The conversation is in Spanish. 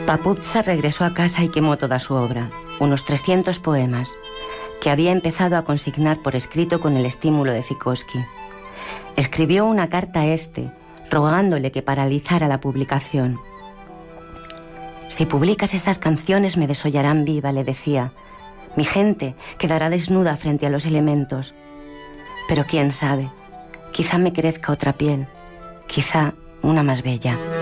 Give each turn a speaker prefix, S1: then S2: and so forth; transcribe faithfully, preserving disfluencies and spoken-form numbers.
S1: Papuzza regresó a casa y quemó toda su obra, unos trescientos poemas, que había empezado a consignar por escrito con el estímulo de Zykowski. Escribió una carta a este, rogándole que paralizara la publicación. «Si publicas esas canciones me desollarán viva», le decía. «Mi gente quedará desnuda frente a los elementos. Pero quién sabe, quizá me crezca otra piel, quizá una más bella».